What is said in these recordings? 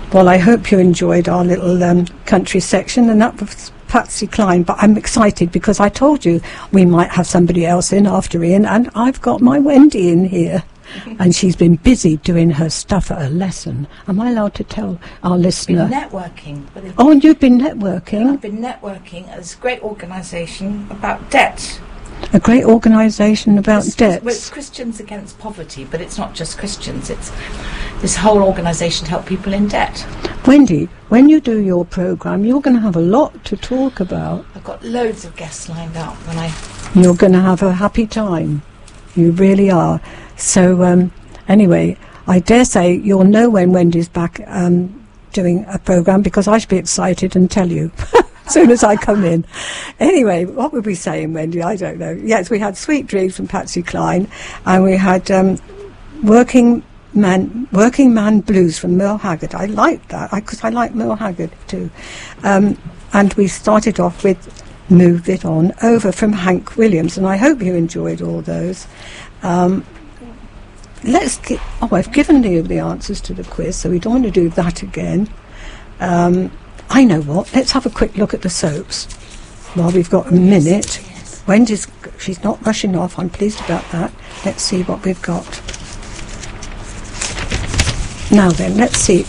Well, I hope you enjoyed our little country section, and that was Patsy Cline. But I'm excited because I told you we might have somebody else in after Ian, and I've got my Wendy in here. And she's been busy doing her stuff at a lesson. Am I allowed to tell our listener? I've been networking. Oh, and you've been networking? I've been networking at this great organisation about debt. A great organisation about debts? Well, it's Christians Against Poverty, but it's not just Christians. It's this whole organisation to help people in debt. Wendy, when you do your programme, you're going to have a lot to talk about. I've got loads of guests lined up. You're going to have a happy time. You really are. So, anyway, I dare say you'll know when Wendy's back doing a programme, because I should be excited and tell you as soon as I come in. Anyway, what were we saying, Wendy? I don't know. Yes, we had Sweet Dreams from Patsy Cline, and we had Working Man Blues from Merle Haggard. I liked that, because I like Merle Haggard too. And we started off with Move It On Over from Hank Williams, and I hope you enjoyed all those. I've given you the answers to the quiz, so we don't want to do that again. I know what. Let's have a quick look at the soaps while we've got a minute. Yes. Wendy's, she's not rushing off. I'm pleased about that. Let's see what we've got. Now then, let's see.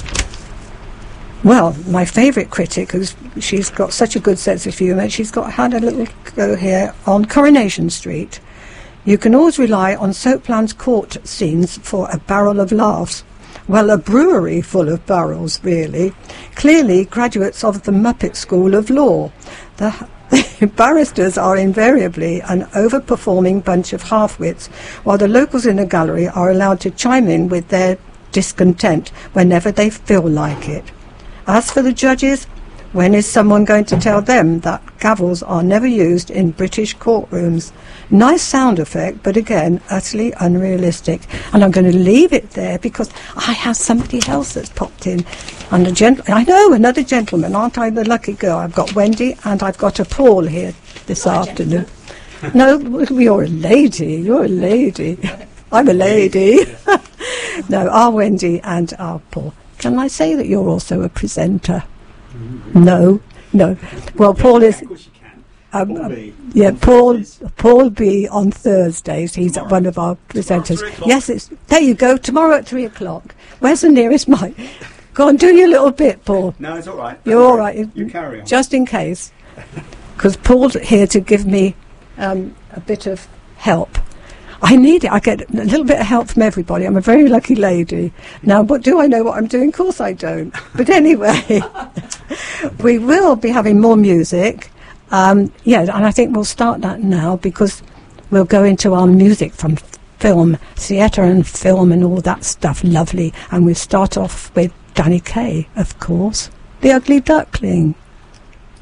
Well, my favourite critic, who's she's got such a good sense of humour, had a little go here on Coronation Street. You can always rely on Soapland's court scenes for a barrel of laughs. Well, a brewery full of barrels, really. Clearly graduates of the Muppet School of Law. The barristers are invariably an overperforming bunch of half-wits, while the locals in the gallery are allowed to chime in with their discontent whenever they feel like it. As for the judges, when is someone going to tell them that gavels are never used in British courtrooms? Nice sound effect, but again, utterly unrealistic. And I'm going to leave it there because I have somebody else that's popped in. And I know, another gentleman. Aren't I the lucky girl? I've got Wendy and I've got a Paul here this afternoon. No, you're a lady. You're a lady. I'm a lady. No, our Wendy and our Paul. Can I say that you're also a presenter? No. Well, Paul is. Paul B on Thursdays. He's one of our presenters. Yes, there you go. Tomorrow at 3:00. Where's the nearest mic? Go on, do your little bit, Paul. No, it's all right. You're all right. You carry on. Just in case, because Paul's here to give me a bit of help. I need it. I get a little bit of help from everybody. I'm a very lucky lady. Now, but do I know what I'm doing? Of course I don't. But anyway, we will be having more music. And I think we'll start that now because we'll go into our music from film, theatre and film and all that stuff. Lovely. And we'll start off with Danny Kaye, of course. The Ugly Duckling.